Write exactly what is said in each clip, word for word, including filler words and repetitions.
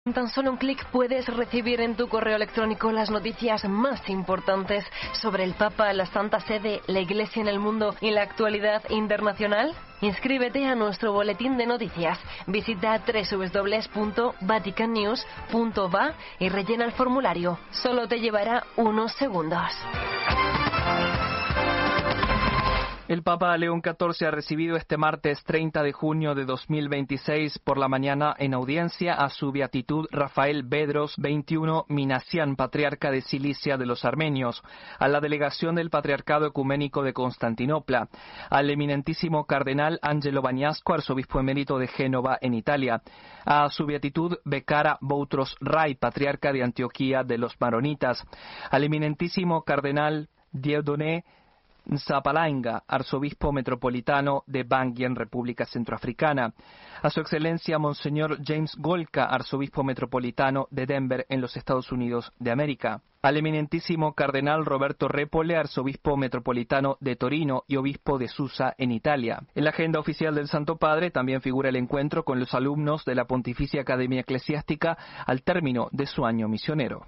En tan solo un clic puedes recibir en tu correo electrónico las noticias más importantes sobre el Papa, la Santa Sede, la Iglesia en el mundo y la actualidad internacional. Inscríbete a nuestro boletín de noticias. Visita doble u doble u doble u punto vatican news punto va y rellena el formulario. Solo te llevará unos segundos. El Papa León catorce ha recibido este martes treinta de junio de dos mil veintiséis por la mañana en audiencia a su beatitud Rafael Bedros veintiuno Minassian, patriarca de Cilicia de los armenios, a la delegación del Patriarcado Ecuménico de Constantinopla, al eminentísimo cardenal Angelo Bagnasco, arzobispo emérito de Génova en Italia, a su beatitud Becara Boutros Rai, patriarca de Antioquía de los maronitas, al eminentísimo cardenal Dieudonné Nzapalainga, arzobispo metropolitano de Bangui en República Centroafricana, a su excelencia Monseñor James Golka, arzobispo metropolitano de Denver en los Estados Unidos de América, al eminentísimo cardenal Roberto Repole, arzobispo metropolitano de Torino y obispo de Susa en Italia. En la agenda oficial del Santo Padre también figura el encuentro con los alumnos de la Pontificia Academia Eclesiástica al término de su año misionero.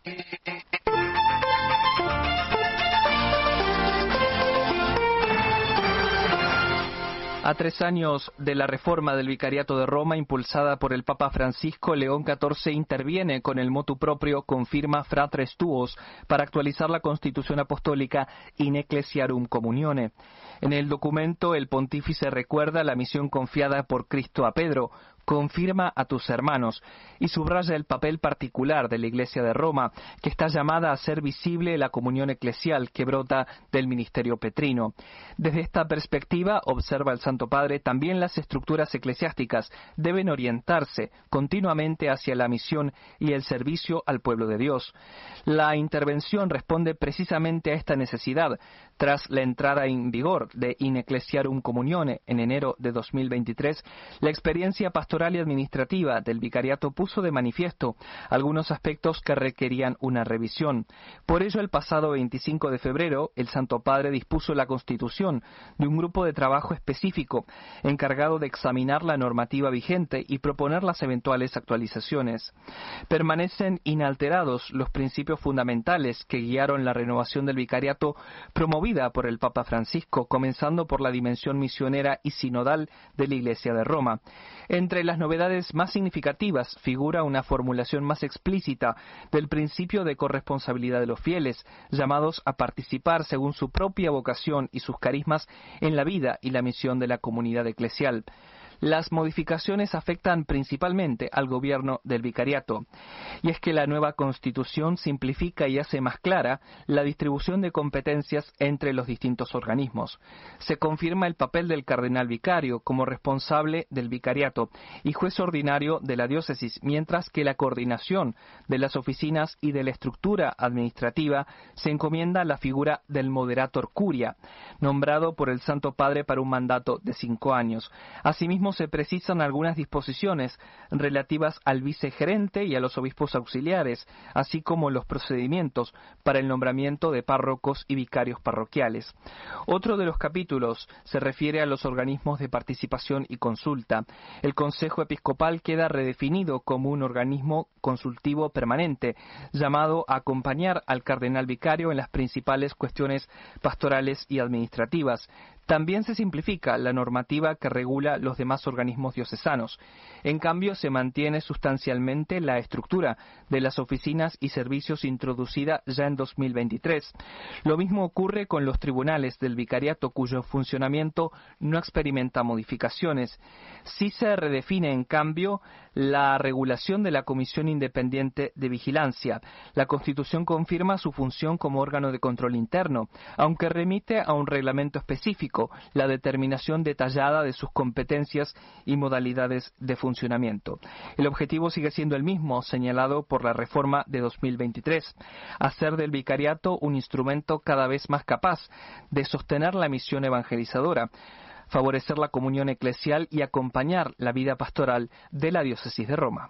A tres años de la reforma del Vicariato de Roma impulsada por el Papa Francisco, León catorce interviene con el motu proprio Confirma Fratres Tuos para actualizar la Constitución Apostólica In Ecclesiarum Communione. En el documento, el pontífice recuerda la misión confiada por Cristo a Pedro: confirma a tus hermanos, y subraya el papel particular de la Iglesia de Roma, que está llamada a hacer visible la comunión eclesial que brota del ministerio petrino. Desde esta perspectiva, observa el Santo Padre, también las estructuras eclesiásticas deben orientarse continuamente hacia la misión y el servicio al pueblo de Dios. La intervención responde precisamente a esta necesidad. Tras la entrada en vigor de In Ecclesiarum Communione en enero de dos mil veintitrés, la experiencia pastoral y administrativa del vicariato puso de manifiesto algunos aspectos que requerían una revisión. Por ello, el pasado veinticinco de febrero, el Santo Padre dispuso la constitución de un grupo de trabajo específico encargado de examinar la normativa vigente y proponer las eventuales actualizaciones. Permanecen inalterados los principios fundamentales que guiaron la renovación del vicariato promovida por el Papa Francisco, comenzando por la dimensión misionera y sinodal de la Iglesia de Roma. Entre las novedades más significativas figura una formulación más explícita del principio de corresponsabilidad de los fieles, llamados a participar según su propia vocación y sus carismas en la vida y la misión de la comunidad eclesial. Las modificaciones afectan principalmente al gobierno del vicariato, y es que la nueva Constitución simplifica y hace más clara la distribución de competencias entre los distintos organismos. Se confirma el papel del cardenal vicario como responsable del vicariato y juez ordinario de la diócesis, mientras que la coordinación de las oficinas y de la estructura administrativa se encomienda a la figura del moderator curia, nombrado por el Santo Padre para un mandato de cinco años. Asimismo, se precisan algunas disposiciones relativas al vicegerente y a los obispos auxiliares, así como los procedimientos para el nombramiento de párrocos y vicarios parroquiales. Otro de los capítulos se refiere a los organismos de participación y consulta. El Consejo Episcopal queda redefinido como un organismo consultivo permanente, llamado a acompañar al cardenal vicario en las principales cuestiones pastorales y administrativas. También se simplifica la normativa que regula los demás organismos diocesanos. En cambio, se mantiene sustancialmente la estructura de las oficinas y servicios introducida ya en dos mil veintitrés. Lo mismo ocurre con los tribunales del vicariato, cuyo funcionamiento no experimenta modificaciones. Sí se redefine, en cambio, la regulación de la Comisión Independiente de Vigilancia. La Constitución confirma su función como órgano de control interno, aunque remite a un reglamento específico la determinación detallada de sus competencias y modalidades de funcionamiento. El objetivo sigue siendo el mismo, señalado por la reforma de dos mil veintitrés, hacer del vicariato un instrumento cada vez más capaz de sostener la misión evangelizadora, favorecer la comunión eclesial y acompañar la vida pastoral de la diócesis de Roma.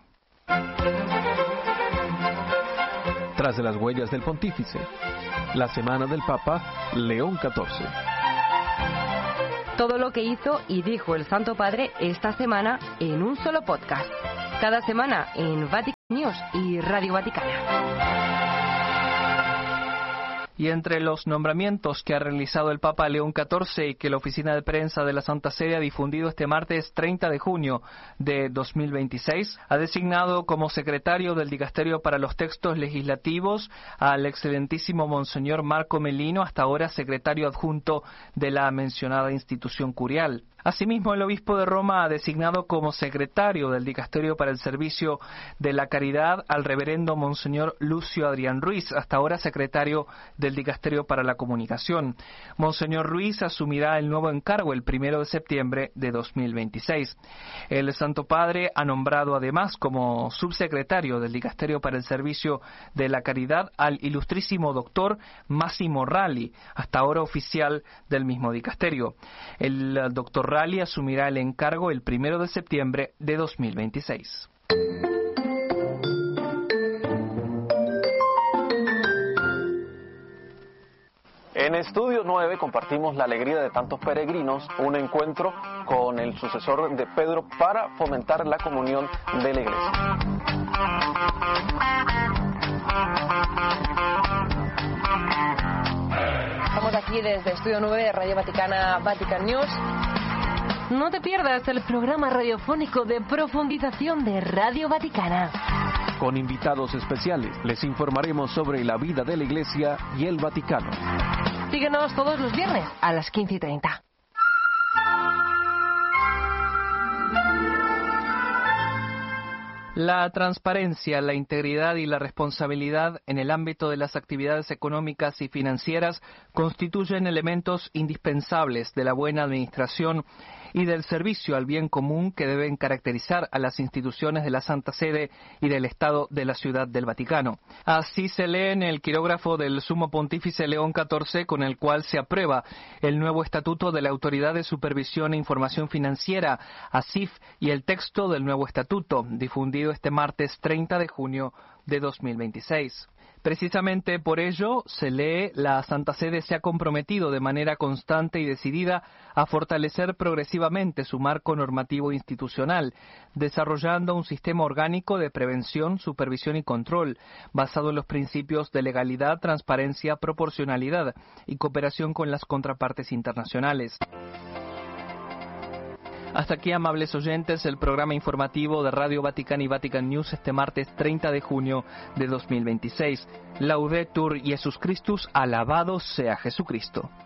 Tras de las huellas del pontífice, la semana del Papa León catorce. Todo lo que hizo y dijo el Santo Padre esta semana en un solo podcast. Cada semana en Vatican News y Radio Vaticana. Y entre los nombramientos que ha realizado el Papa León catorce y que la Oficina de Prensa de la Santa Sede ha difundido este martes treinta de junio de dos mil veintiséis, ha designado como secretario del Dicasterio para los Textos Legislativos al excelentísimo Monseñor Marco Melino, hasta ahora secretario adjunto de la mencionada institución curial. Asimismo, el obispo de Roma ha designado como secretario del Dicasterio para el Servicio de la Caridad al reverendo Monseñor Lucio Adrián Ruiz, hasta ahora secretario del Dicasterio para la Comunicación. Monseñor Ruiz asumirá el nuevo encargo el primero de septiembre de dos mil veintiséis. El Santo Padre ha nombrado además como subsecretario del Dicasterio para el Servicio de la Caridad al ilustrísimo doctor Massimo Ralli, hasta ahora oficial del mismo Dicasterio. El doctor Ralli asumirá el encargo el primero de septiembre de dos mil veintiséis. En Estudio nueve compartimos la alegría de tantos peregrinos, un encuentro con el sucesor de Pedro para fomentar la comunión de la Iglesia. Estamos aquí desde Estudio nueve de Radio Vaticana, Vatican News. No te pierdas el programa radiofónico de profundización de Radio Vaticana. Con invitados especiales les informaremos sobre la vida de la Iglesia y el Vaticano. Síguenos todos los viernes a las quince y treinta. La transparencia, la integridad y la responsabilidad en el ámbito de las actividades económicas y financieras constituyen elementos indispensables de la buena administración y del servicio al bien común que deben caracterizar a las instituciones de la Santa Sede y del Estado de la Ciudad del Vaticano. Así se lee en el quirógrafo del Sumo Pontífice León catorce, con el cual se aprueba el nuevo Estatuto de la Autoridad de Supervisión e Información Financiera, A S I F, y el texto del nuevo Estatuto, difundido este martes treinta de junio de dos mil veintiséis. Precisamente por ello, se lee, la Santa Sede se ha comprometido de manera constante y decidida a fortalecer progresivamente su marco normativo institucional, desarrollando un sistema orgánico de prevención, supervisión y control, basado en los principios de legalidad, transparencia, proporcionalidad y cooperación con las contrapartes internacionales. Hasta aquí, amables oyentes, el programa informativo de Radio Vaticana y Vatican News este martes treinta de junio de dos mil veintiséis. Laudetur Jesus Christus, alabado sea Jesucristo.